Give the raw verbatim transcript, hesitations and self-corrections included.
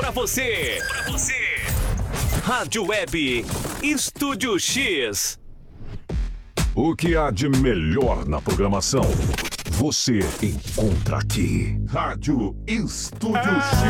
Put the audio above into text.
pra você. Pra você. Rádio Web Estúdio X. O que há de melhor na programação, você encontra aqui. Rádio Estúdio X.